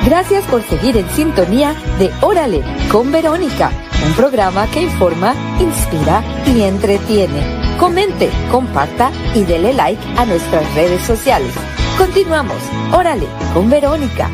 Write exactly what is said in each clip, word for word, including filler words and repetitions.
Gracias por seguir en sintonía de Órale con Verónica, un programa que informa, inspira y entretiene. Comente, comparta y dele like a nuestras redes sociales. Continuamos, Órale con Verónica.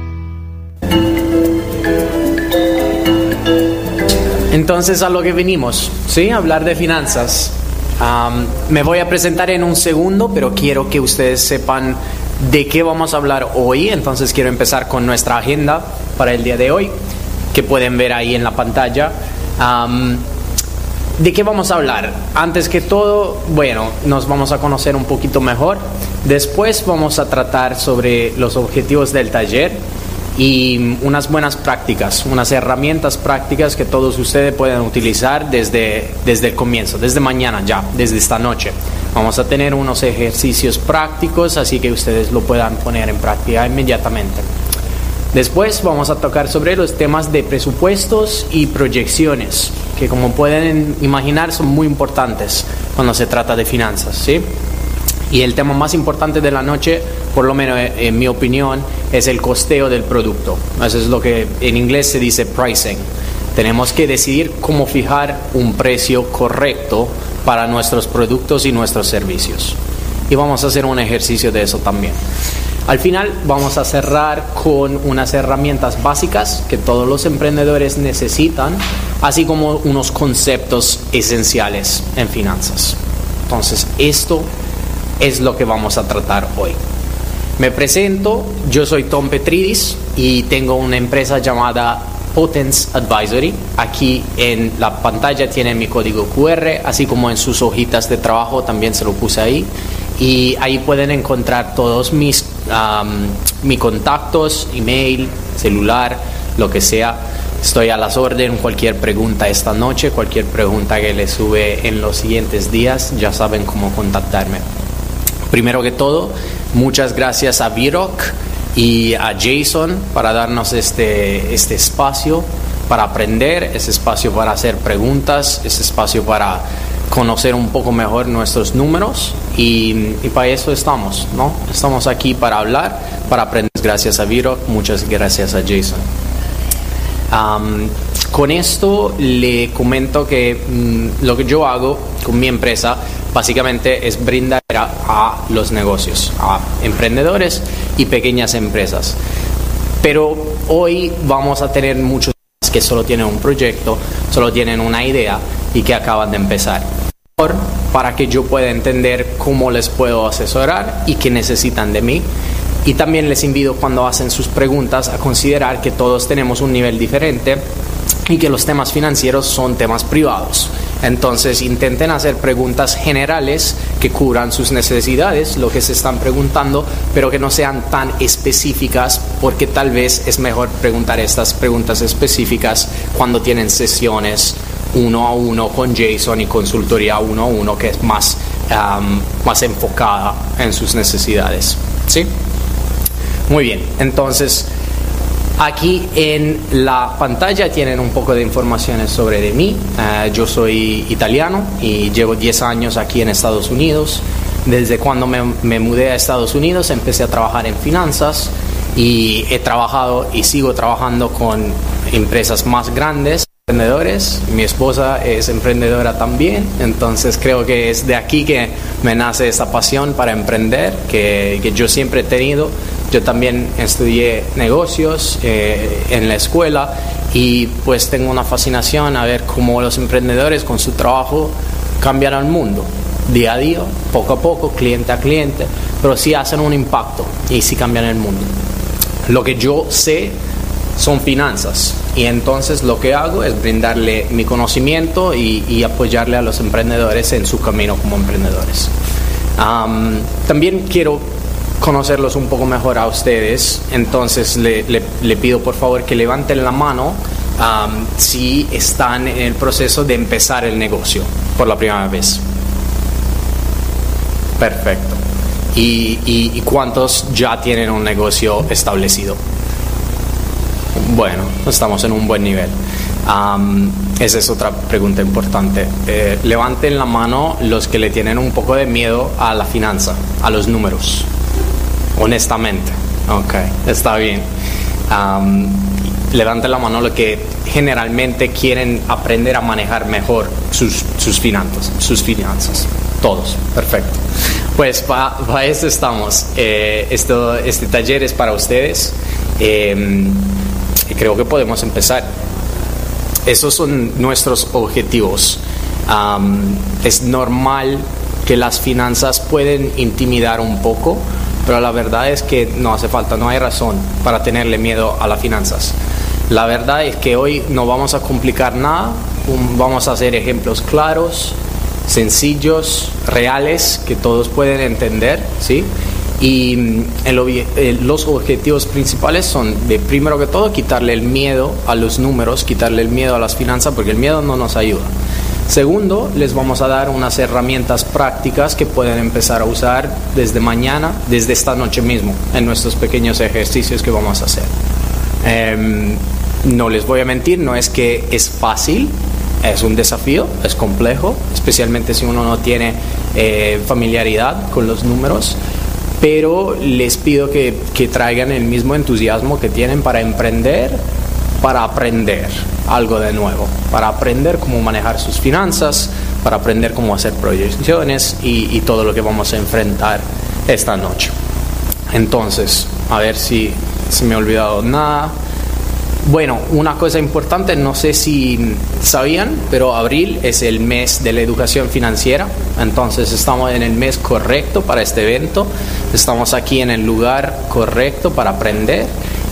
Entonces, a lo que venimos, ¿sí? Hablar de finanzas. Um, me voy a presentar en un segundo, pero quiero que ustedes sepan de qué vamos a hablar hoy. Entonces quiero empezar con nuestra agenda para el día de hoy, que pueden ver ahí en la pantalla. Um, ¿De qué vamos a hablar? Antes que todo, bueno, nos vamos a conocer un poquito mejor. Después vamos a tratar sobre los objetivos del taller y unas buenas prácticas, unas herramientas prácticas que todos ustedes pueden utilizar desde, desde el comienzo, desde mañana ya, desde esta noche. Vamos a tener unos ejercicios prácticos, así que ustedes lo puedan poner en práctica inmediatamente. Después vamos a tocar sobre los temas de presupuestos y proyecciones, que como pueden imaginar son muy importantes cuando se trata de finanzas, ¿sí? Y el tema más importante de la noche, por lo menos en mi opinión, es el costeo del producto. Eso es lo que en inglés se dice pricing. Tenemos que decidir cómo fijar un precio correcto para nuestros productos y nuestros servicios. Y vamos a hacer un ejercicio de eso también. Al final vamos a cerrar con unas herramientas básicas que todos los emprendedores necesitan, así como unos conceptos esenciales en finanzas. Entonces, esto es lo que vamos a tratar hoy. Me presento, yo soy Tom Petridis y tengo una empresa llamada Potence Advisory. Aquí en la pantalla tienen mi código cu erre, así como en sus hojitas de trabajo también se lo puse ahí. Y ahí pueden encontrar todos mis, um, mis contactos, email, celular, lo que sea. Estoy a las órdenes, cualquier pregunta esta noche, cualquier pregunta que les sube en los siguientes días, ya saben cómo contactarme. Primero que todo, muchas gracias a V-Rock y a Jason para darnos este, este espacio para aprender, ese espacio para hacer preguntas, ese espacio para conocer un poco mejor nuestros números y, y para eso estamos, ¿no? Estamos aquí para hablar, para aprender. Gracias a V-Rock, muchas gracias a Jason. Um, con esto le comento que mm, lo que yo hago con mi empresa básicamente es brindar a, a los negocios, a emprendedores y pequeñas empresas. Pero hoy vamos a tener muchos que solo tienen un proyecto, solo tienen una idea y que acaban de empezar. Para que yo pueda entender cómo les puedo asesorar y qué necesitan de mí. Y también les invito, cuando hacen sus preguntas, a considerar que todos tenemos un nivel diferente y que los temas financieros son temas privados. Entonces intenten hacer preguntas generales que cubran sus necesidades, lo que se están preguntando, pero que no sean tan específicas, porque tal vez es mejor preguntar estas preguntas específicas cuando tienen sesiones uno a uno con Jason y consultoría uno a uno, que es más, um, más enfocada en sus necesidades, ¿sí? Muy bien, entonces aquí en la pantalla tienen un poco de informaciones sobre de mí. Uh, yo soy italiano y llevo diez años aquí en Estados Unidos. Desde cuando me, me mudé a Estados Unidos empecé a trabajar en finanzas y he trabajado y sigo trabajando con empresas más grandes, emprendedores. Mi esposa es emprendedora también, entonces creo que es de aquí que me nace esa pasión para emprender que, que yo siempre he tenido. Yo también estudié negocios eh, en la escuela y pues tengo una fascinación a ver cómo los emprendedores con su trabajo cambian al mundo, día a día, poco a poco, cliente a cliente, pero sí hacen un impacto y sí cambian el mundo. Lo que yo sé son finanzas y entonces lo que hago es brindarle mi conocimiento y, y apoyarle a los emprendedores en su camino como emprendedores. Um, también quiero conocerlos un poco mejor a ustedes, entonces le, le, le pido por favor que levanten la mano um, si están en el proceso de empezar el negocio por la primera vez. Perfecto. ¿Y, y, y cuántos ya tienen un negocio establecido? Bueno, estamos en un buen nivel. Um, esa es otra pregunta importante. Eh, levanten la mano los que le tienen un poco de miedo a la finanza, a los números. Honestamente. Ok, está bien. Um, levanten la mano los que generalmente quieren aprender a manejar mejor sus, sus finanzas, sus finanzas. Todos, perfecto. Pues para pa eso estamos. Eh, esto, este taller es para ustedes. Eh, y creo que podemos empezar. Esos son nuestros objetivos. Um, es normal que las finanzas pueden intimidar un poco, pero la verdad es que no hace falta, no hay razón para tenerle miedo a las finanzas. La verdad es que hoy no vamos a complicar nada, vamos a hacer ejemplos claros, sencillos, reales, que todos pueden entender, ¿sí? Y el, los objetivos principales son, de primero que todo, quitarle el miedo a los números, quitarle el miedo a las finanzas, porque el miedo no nos ayuda. Segundo, les vamos a dar unas herramientas prácticas que pueden empezar a usar desde mañana, desde esta noche mismo, en nuestros pequeños ejercicios que vamos a hacer. Eh, no les voy a mentir, no es que es fácil, es un desafío, es complejo, especialmente si uno no tiene eh, familiaridad con los números, pero les pido que, que traigan el mismo entusiasmo que tienen para emprender, para aprender algo de nuevo, para aprender cómo manejar sus finanzas, para aprender cómo hacer proyecciones y, y todo lo que vamos a enfrentar esta noche. Entonces, a ver si, si me he olvidado nada. Bueno, una cosa importante, no sé si sabían, pero abril es el mes de la educación financiera, entonces estamos en el mes correcto para este evento, estamos aquí en el lugar correcto para aprender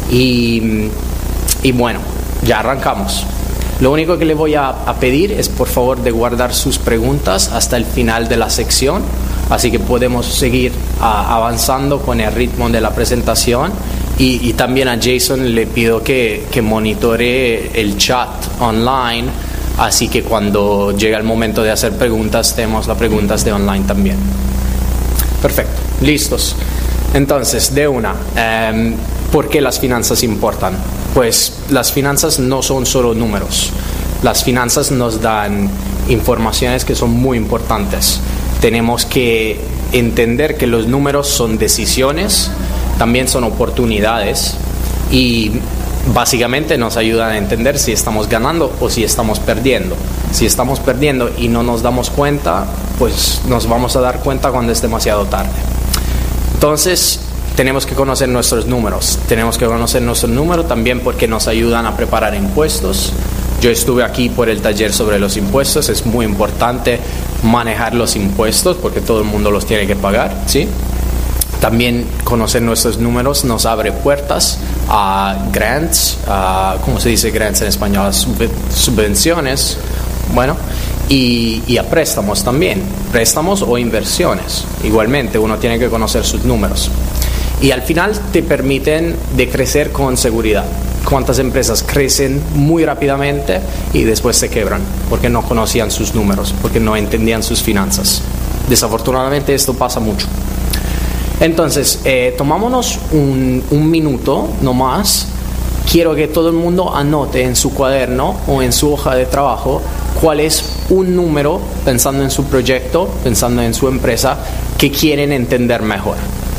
y, y bueno, ya arrancamos. Lo único que le voy a, a pedir es por favor de guardar sus preguntas hasta el final de la sección, así que podemos seguir a, avanzando con el ritmo de la presentación. Y, y también a Jason le pido que, que monitoree el chat online, así que cuando llegue el momento de hacer preguntas, tenemos las preguntas de online también. Perfecto, listos. Entonces, de una, eh, ¿por qué las finanzas importan? Pues las finanzas no son solo números. Las finanzas nos dan informaciones que son muy importantes. Tenemos que entender que los números son decisiones, también son oportunidades y básicamente nos ayudan a entender si estamos ganando o si estamos perdiendo. Si estamos perdiendo y no nos damos cuenta, pues nos vamos a dar cuenta cuando es demasiado tarde. Entonces, tenemos que conocer nuestros números. Tenemos que conocer nuestros números también porque nos ayudan a preparar impuestos. Yo estuve aquí por el taller sobre los impuestos. Es muy importante manejar los impuestos porque todo el mundo los tiene que pagar, ¿sí? También conocer nuestros números nos abre puertas a grants, a, ¿cómo se dice grants en español? Sub- subvenciones, bueno, y, y a préstamos también, préstamos o inversiones. Igualmente, uno tiene que conocer sus números. Y al final te permiten de crecer con seguridad. ¿Cuántas empresas crecen muy rápidamente y después se quebran? Porque no conocían sus números, porque no entendían sus finanzas. Desafortunadamente esto pasa mucho. Entonces, eh, tomámonos un, un minuto nomás. Quiero que todo el mundo anote en su cuaderno o en su hoja de trabajo cuál es un número, pensando en su proyecto, pensando en su empresa, que quieren entender mejor.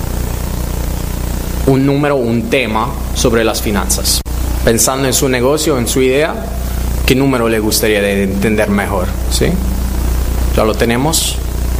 Un número, un tema sobre las finanzas. Pensando en su negocio, en su idea, ¿qué número le gustaría de entender mejor? ¿Sí? ¿Ya lo tenemos?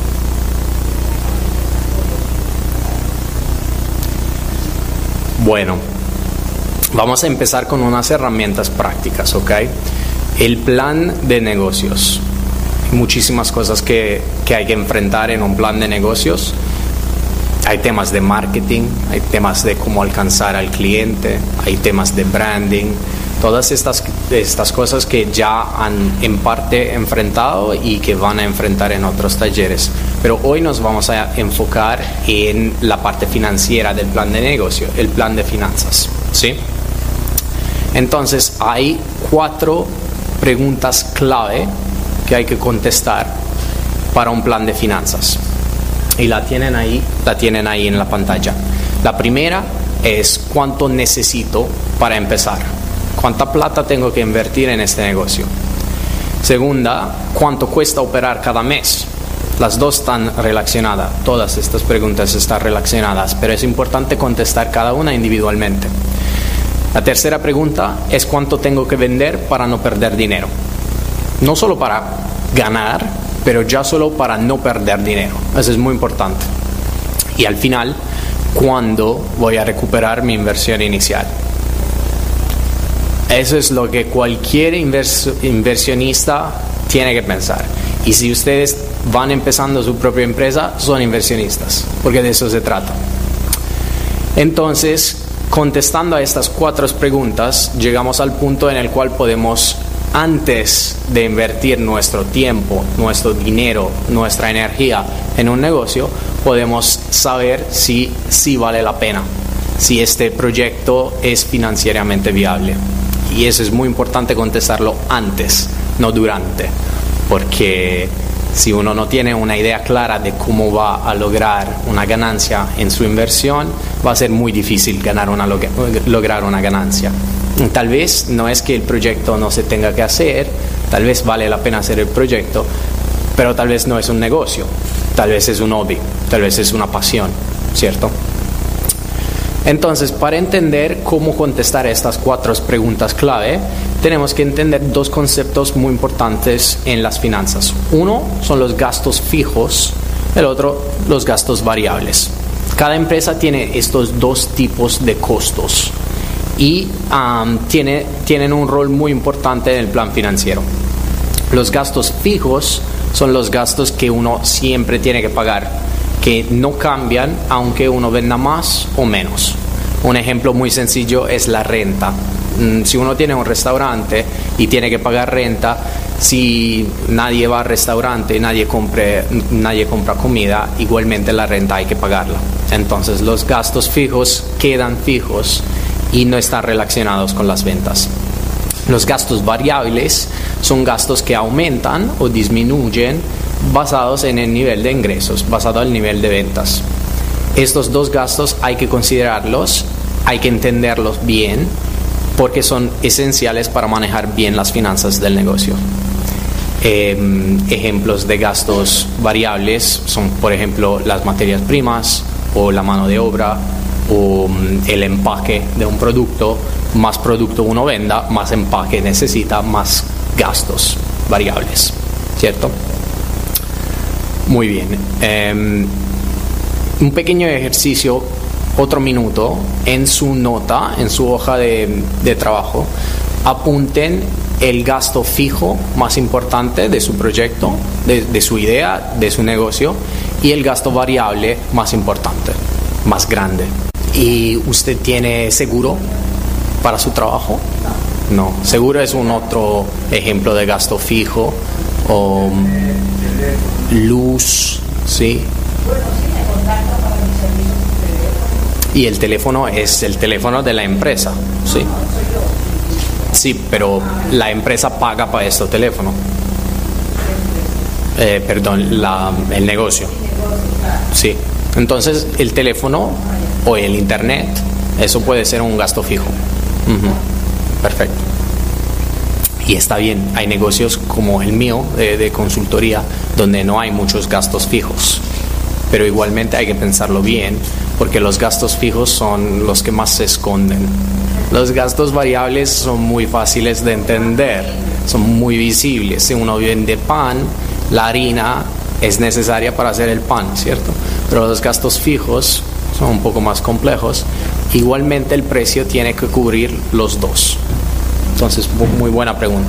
Bueno, vamos a empezar con unas herramientas prácticas, ¿ok? El plan de negocios. Hay muchísimas cosas que, que hay que enfrentar en un plan de negocios. Hay temas de marketing, hay temas de cómo alcanzar al cliente, hay temas de branding, todas estas, estas cosas que ya han en parte enfrentado y que van a enfrentar en otros talleres. Pero hoy nos vamos a enfocar en la parte financiera del plan de negocio, el plan de finanzas, ¿sí? Entonces, hay cuatro preguntas clave que hay que contestar para un plan de finanzas. Y la tienen ahí, la tienen ahí en la pantalla. La primera es ¿cuánto necesito para empezar? ¿Cuánta plata tengo que invertir en este negocio? Segunda, ¿cuánto cuesta operar cada mes? Las dos están relacionadas, todas estas preguntas están relacionadas, pero es importante contestar cada una individualmente. La tercera pregunta es cuánto tengo que vender para no perder dinero. No solo para ganar, pero ya solo para no perder dinero. Eso es muy importante. Y al final, ¿cuándo voy a recuperar mi inversión inicial? Eso es lo que cualquier invers- inversionista tiene que pensar. Y si ustedes van empezando su propia empresa, son inversionistas, porque de eso se trata. Entonces, contestando a estas cuatro preguntas, llegamos al punto en el cual podemos, antes de invertir nuestro tiempo, nuestro dinero, nuestra energía en un negocio, podemos saber si, si vale la pena, si este proyecto es financieramente viable. Y eso es muy importante contestarlo antes, no durante, porque si uno no tiene una idea clara de cómo va a lograr una ganancia en su inversión, va a ser muy difícil ganar una, lograr una ganancia. Tal vez no es que el proyecto no se tenga que hacer, tal vez vale la pena hacer el proyecto, pero tal vez no es un negocio, tal vez es un hobby, tal vez es una pasión, ¿cierto? Entonces, para entender cómo contestar estas cuatro preguntas clave, tenemos que entender dos conceptos muy importantes en las finanzas. Uno son los gastos fijos, el otro los gastos variables. Cada empresa tiene estos dos tipos de costos y um, tiene, tienen un rol muy importante en el plan financiero. Los gastos fijos son los gastos que uno siempre tiene que pagar, que no cambian aunque uno venda más o menos. Un ejemplo muy sencillo es la renta. Si uno tiene un restaurante y tiene que pagar renta, si nadie va al restaurante y nadie, compre, nadie compra comida, igualmente la renta hay que pagarla. Entonces los gastos fijos quedan fijos y no están relacionados con las ventas. Los gastos variables son gastos que aumentan o disminuyen basados en el nivel de ingresos, basado en el nivel de ventas. Estos dos gastos hay que considerarlos, hay que entenderlos bien, porque son esenciales para manejar bien las finanzas del negocio. Eh, ejemplos de gastos variables son, por ejemplo, las materias primas o la mano de obra o el empaque de un producto. Más producto uno venda, más empaque necesita, más gastos variables, ¿cierto? Muy bien. Eh, un pequeño ejercicio, otro minuto, en su nota, en su hoja de, de trabajo, apunten el gasto fijo más importante de su proyecto, de, de su idea, de su negocio, y el gasto variable más importante, más grande. ¿Y usted tiene seguro para su trabajo? No. Seguro es un otro ejemplo de gasto fijo. O luz, ¿sí? Y el teléfono es el teléfono de la empresa, ¿sí? Sí, pero la empresa paga para este teléfono. Eh, perdón, la, el negocio. Sí. Entonces, el teléfono o el internet, eso puede ser un gasto fijo. Uh-huh. Perfecto. Y está bien, hay negocios como el mío de, de consultoría donde no hay muchos gastos fijos, pero igualmente hay que pensarlo bien, porque los gastos fijos son los que más se esconden. Los gastos variables son muy fáciles de entender, son muy visibles. Si uno vende pan, la harina es necesaria para hacer el pan, ¿cierto? Pero los gastos fijos son un poco más complejos. Igualmente el precio tiene que cubrir los dos. Entonces, muy buena pregunta.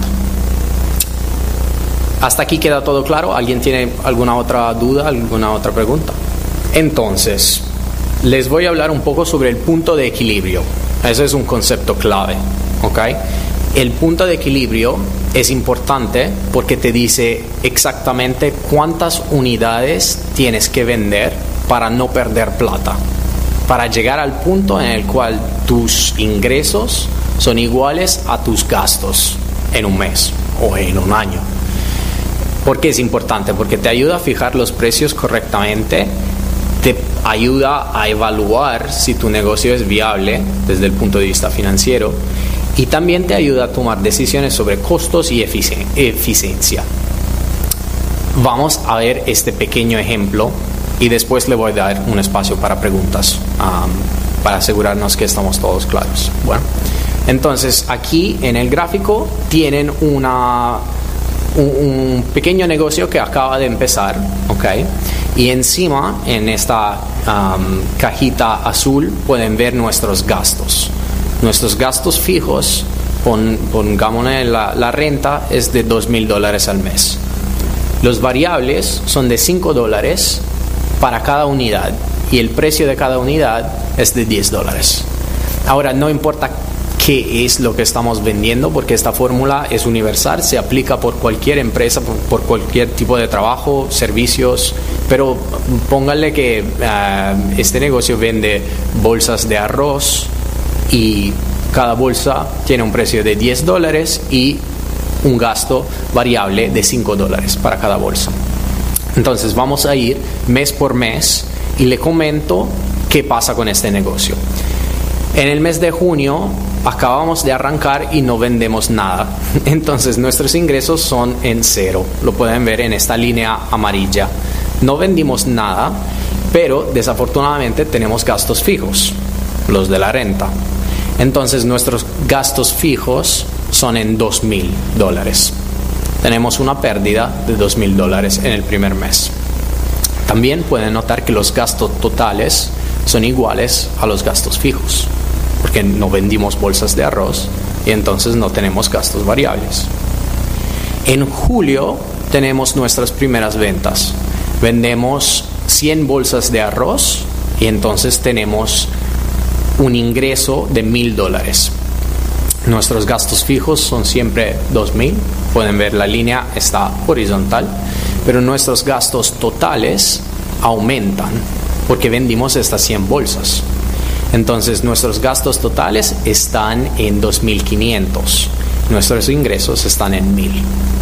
¿Hasta aquí queda todo claro? ¿Alguien tiene alguna otra duda, alguna otra pregunta? Entonces, les voy a hablar un poco sobre el punto de equilibrio. Ese es un concepto clave, ¿ok? El punto de equilibrio es importante porque te dice exactamente cuántas unidades tienes que vender para no perder plata, para llegar al punto en el cual tus ingresos son iguales a tus gastos en un mes o en un año. ¿Por qué es importante? Porque te ayuda a fijar los precios correctamente, te ayuda a evaluar si tu negocio es viable desde el punto de vista financiero y también te ayuda a tomar decisiones sobre costos y efici- eficiencia. Vamos a ver este pequeño ejemplo y después le voy a dar un espacio para preguntas, um, para asegurarnos que estamos todos claros. Bueno, Entonces, aquí en el gráfico tienen una, un, un pequeño negocio que acaba de empezar, ¿ok? Y encima, en esta um, cajita azul, pueden ver nuestros gastos. Nuestros gastos fijos, pon, pongámosle la, la renta, es de dos mil dólares al mes. Los variables son de cinco dólares para cada unidad y el precio de cada unidad es de diez dólares. Ahora, no importa qué es lo que estamos vendiendo, porque esta fórmula es universal, se aplica por cualquier empresa, por, por cualquier tipo de trabajo, servicios, pero pónganle que uh, este negocio vende bolsas de arroz y cada bolsa tiene un precio de diez dólares y un gasto variable de cinco dólares para cada bolsa. Entonces vamos a ir mes por mes y le comento qué pasa con este negocio. En el mes de junio acabamos de arrancar y no vendemos nada. Entonces nuestros ingresos son en cero. Lo pueden ver en esta línea amarilla. No vendimos nada, pero desafortunadamente tenemos gastos fijos, los de la renta. Entonces nuestros gastos fijos son en dos mil dólares. Tenemos una pérdida de dos mil dólares en el primer mes. También pueden notar que los gastos totales son iguales a los gastos fijos, porque no vendimos bolsas de arroz y entonces no tenemos gastos variables. En julio tenemos nuestras primeras ventas. Vendemos cien bolsas de arroz y entonces tenemos un ingreso de mil dólares. Nuestros gastos fijos son siempre dos mil. Pueden ver, la línea está horizontal, pero nuestros gastos totales aumentan porque vendimos estas cien bolsas. Entonces nuestros gastos totales están en dos mil quinientos. Nuestros ingresos están en mil.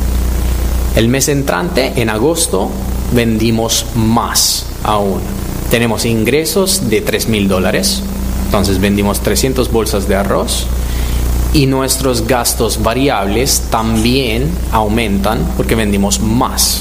El mes entrante, en agosto, vendimos más aún. Tenemos ingresos de tres mil dólares. Entonces vendimos trescientas bolsas de arroz. Y nuestros gastos variables también aumentan porque vendimos más.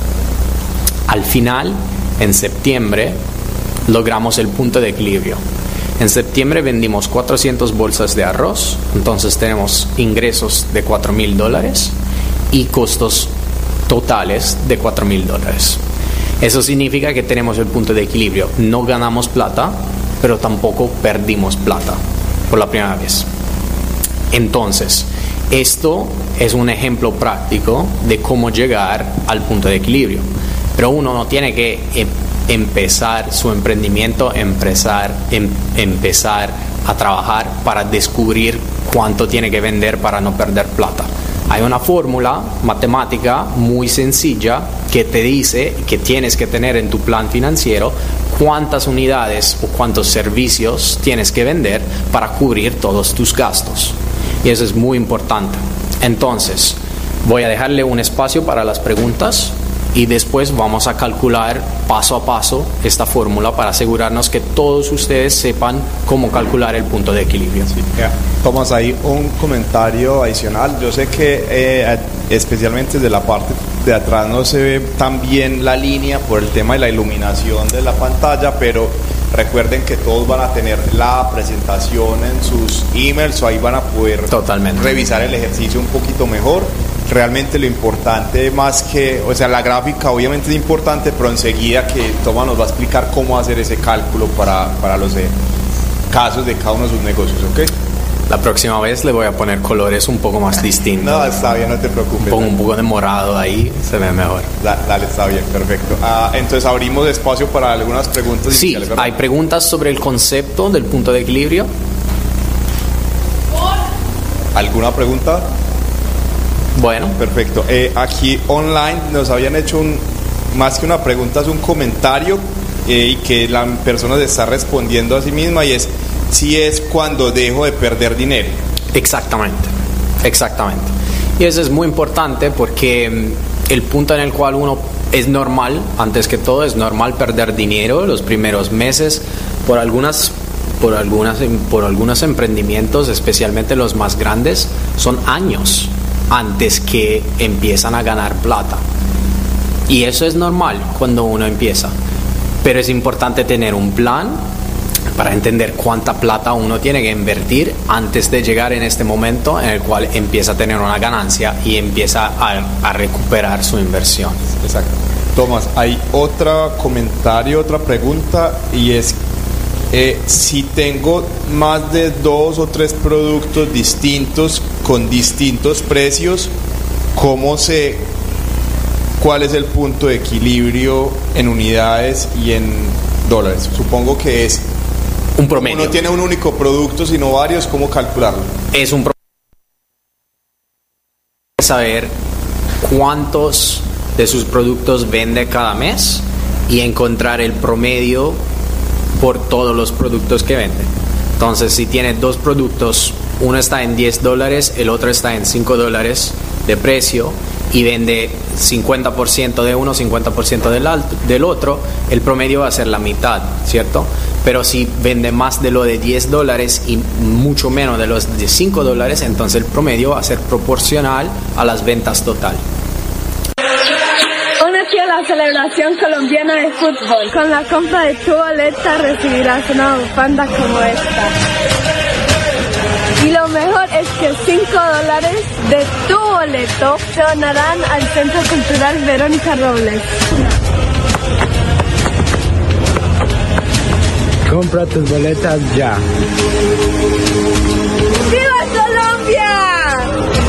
Al final, en septiembre, logramos el punto de equilibrio. En septiembre vendimos cuatrocientas bolsas de arroz, entonces tenemos ingresos de cuatro mil dólares y costos totales de cuatro mil dólares. Eso significa que tenemos el punto de equilibrio. No ganamos plata, pero tampoco perdimos plata por la primera vez. Entonces, esto es un ejemplo práctico de cómo llegar al punto de equilibrio. Pero uno no tiene que em- empezar su emprendimiento, empezar, em- empezar a trabajar para descubrir cuánto tiene que vender para no perder plata. Hay una fórmula matemática muy sencilla que te dice que tienes que tener en tu plan financiero cuántas unidades o cuántos servicios tienes que vender para cubrir todos tus gastos. Y eso es muy importante. Entonces, voy a dejarle un espacio para las preguntas y después vamos a calcular paso a paso esta fórmula para asegurarnos que todos ustedes sepan cómo calcular el punto de equilibrio. Sí, yeah. Tomás, ahí un comentario adicional. Yo sé que eh, especialmente desde la parte de atrás no se ve tan bien la línea por el tema de la iluminación de la pantalla, pero recuerden que todos van a tener la presentación en sus emails, o ahí van a poder Totalmente. revisar el ejercicio un poquito mejor. Realmente lo importante, más que, o sea, la gráfica obviamente es importante, pero enseguida que Tomás nos va a explicar cómo hacer ese cálculo para, para los eh, casos de cada uno de sus negocios, ¿ok? La próxima vez le voy a poner colores un poco más distintos. No, está bien, no te preocupes. Pongo un poco de morado ahí, se ve mejor. Da, dale, está bien, perfecto. Ah, entonces abrimos espacio para algunas preguntas. Sí, hay preguntas sobre el concepto del punto de equilibrio. ¿Alguna pregunta? Bueno, perfecto. Eh, aquí online nos habían hecho un, más que una pregunta, es un comentario eh, y que la persona se está respondiendo a sí misma, y es si es cuando dejo de perder dinero. Exactamente, exactamente. Y eso es muy importante porque el punto en el cual uno es normal, antes que todo, es normal perder dinero los primeros meses por algunas, por algunas, por algunos emprendimientos, especialmente los más grandes, son años antes que empiezan a ganar plata. Y eso es normal cuando uno empieza. Pero es importante tener un plan para entender cuánta plata uno tiene que invertir antes de llegar en este momento en el cual empieza a tener una ganancia y empieza a, a recuperar su inversión. Exacto. Tomás, hay otro comentario, otra pregunta, y es eh, si tengo más de dos o tres productos distintos con distintos precios, ¿cómo sé cuál es el punto de equilibrio en unidades y en dólares? Supongo que es un promedio. No tiene un único producto, sino varios. ¿Cómo calcularlo? Es un promedio. Saber cuántos de sus productos vende cada mes y encontrar el promedio por todos los productos que vende. Entonces, si tiene dos productos, uno está en diez dólares, el otro está en cinco dólares de precio, y vende cincuenta por ciento de uno, cincuenta por ciento del, alto, del otro, el promedio va a ser la mitad, ¿cierto? Pero si vende más de lo de diez dólares y mucho menos de los de cinco dólares, entonces el promedio va a ser proporcional a las ventas total. Únete a la celebración colombiana de fútbol. Con la compra de tu boleta recibirás una bufanda como esta. Y lo mejor es que cinco dólares de tu boleto se donarán al Centro Cultural Verónica Robles. Compra tus boletas ya.